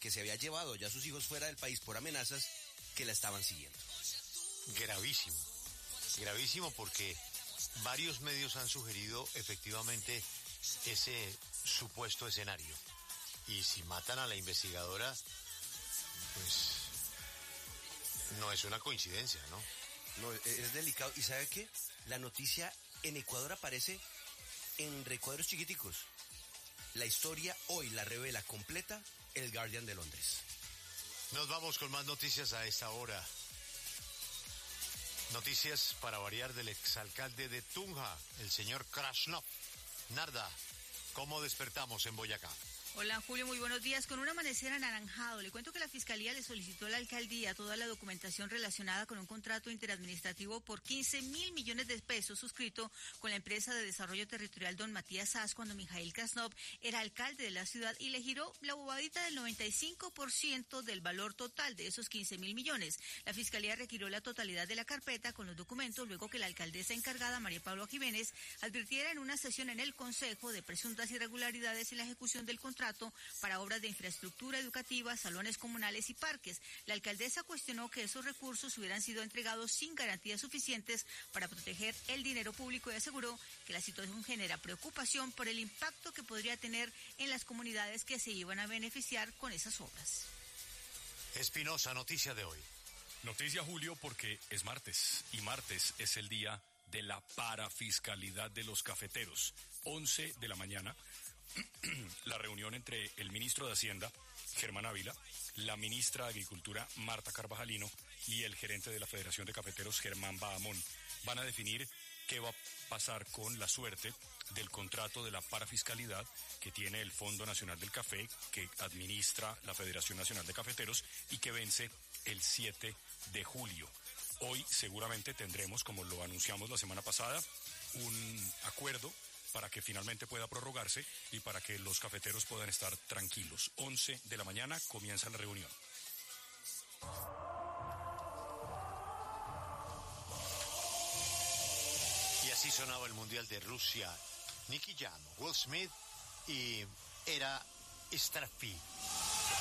que se había llevado ya a sus hijos fuera del país por amenazas que la estaban siguiendo. Gravísimo, gravísimo, porque varios medios han sugerido efectivamente ese supuesto escenario. Y si matan a la investigadora, pues no es una coincidencia, ¿no? No, es delicado. ¿Y sabe qué? La noticia en Ecuador aparece en recuadros chiquiticos. La historia hoy la revela completa el Guardian de Londres. Nos vamos con más noticias a esta hora. Noticias para variar del exalcalde de Tunja, el señor Krasnov. Narda, ¿cómo despertamos en Boyacá? Hola Julio, muy buenos días. Con un amanecer anaranjado, le cuento que la Fiscalía le solicitó a la alcaldía toda la documentación relacionada con un contrato interadministrativo por 15.000 millones de pesos suscrito con la empresa de desarrollo territorial Don Matías Sass cuando Mijail Krasnov era alcalde de la ciudad y le giró la bobadita del 95% del valor total de esos 15.000 millones. La Fiscalía requirió la totalidad de la carpeta con los documentos luego que la alcaldesa encargada, María Paula Jiménez, advirtiera en una sesión en el Consejo de presuntas irregularidades en la ejecución del contrato para obras de infraestructura educativa, salones comunales y parques. La alcaldesa cuestionó que esos recursos hubieran sido entregados sin garantías suficientes para proteger el dinero público y aseguró que la situación genera preocupación por el impacto que podría tener en las comunidades que se iban a beneficiar con esas obras. Espinosa, noticia de hoy. Noticia, Julio, porque es martes y martes es el día de la parafiscalidad de los cafeteros. 11 de la mañana. La reunión entre el ministro de Hacienda, Germán Ávila, la ministra de Agricultura, Marta Carvajalino, y el gerente de la Federación de Cafeteros, Germán Bahamón, van a definir qué va a pasar con la suerte del contrato de la parafiscalidad que tiene el Fondo Nacional del Café, que administra la Federación Nacional de Cafeteros y que vence el 7 de julio. Hoy seguramente tendremos, como lo anunciamos la semana pasada, un acuerdo para que finalmente pueda prorrogarse y para que los cafeteros puedan estar tranquilos. 11 de la mañana comienza la reunión. Y así sonaba el Mundial de Rusia. Nicky Jam, Will Smith y Era Strafi.